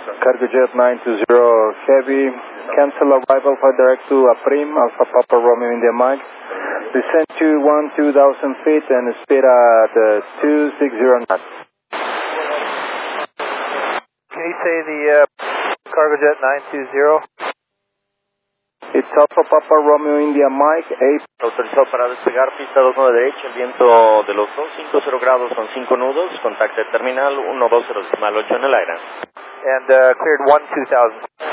Cargo Jet 920 Heavy, cancel arrival for direct to Aprim, Alpha Papa Romeo India Mike. Descend to 12,000 feet and speed at 260 knots. Can you say the Cargo Jet 920? It's Alpha Papa Romeo India Mike 8. Autorizado para despegar, pista 29 derecha, el viento de los 250 grados son 5 nudos, contacte terminal 120.8 en el aire. And cleared 12,000.